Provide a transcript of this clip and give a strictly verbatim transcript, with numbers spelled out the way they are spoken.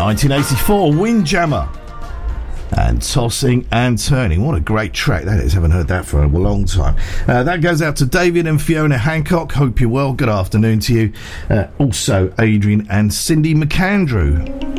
nineteen eighty-four, Windjammer. And Tossing and Turning. What a great track that is. Haven't heard that for a long time. Uh, that goes out to David and Fiona Hancock. Hope you're well. Good afternoon to you. Uh, also, Adrian and Cindy McAndrew.